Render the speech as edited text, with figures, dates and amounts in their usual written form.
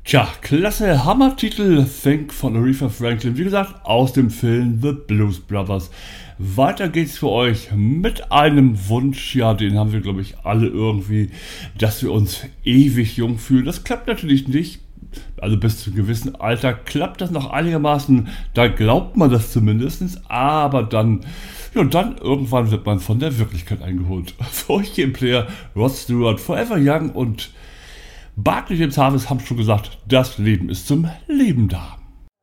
Tja, klasse Hammertitel Think von Aretha Franklin, wie gesagt, aus dem Film The Blues Brothers. Weiter geht's für euch mit einem Wunsch, ja, den haben wir, glaube ich, alle irgendwie, dass wir uns ewig jung fühlen. Das klappt natürlich nicht, also bis zu einem gewissen Alter klappt das noch einigermaßen, da glaubt man das zumindest, aber dann, ja, dann irgendwann wird man von der Wirklichkeit eingeholt. Für euch hier im Player Rod Stewart, Forever Young und Barclay James Harvest haben schon gesagt, das Leben ist zum Leben da.